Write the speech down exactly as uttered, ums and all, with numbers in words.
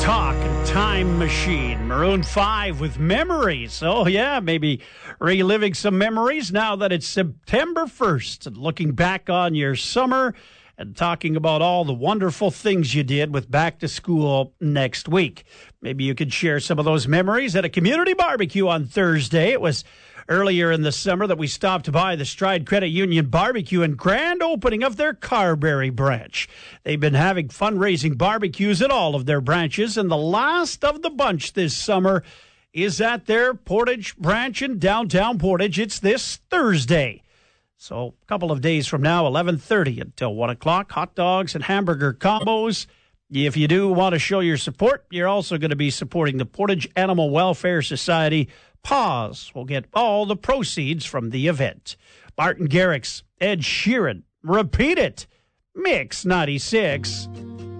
Talk and Time Machine. Maroon five with Memories. Oh, yeah, maybe reliving some memories now that it's September first and looking back on your summer and talking about all the wonderful things you did with back to school next week. Maybe you could share some of those memories at a community barbecue on Thursday. It was earlier in the summer that we stopped by the Stride Credit Union barbecue and grand opening of their Carberry branch. They've been having fundraising barbecues at all of their branches, and the last of the bunch this summer is at their Portage branch in downtown Portage. It's this Thursday. So a couple of days from now, eleven thirty until one o'clock, hot dogs and hamburger combos. If you do want to show your support, you're also going to be supporting the Portage Animal Welfare Society. Paws will get all the proceeds from the event. Martin Garrix, Ed Sheeran, Repeat It, Mix ninety-six.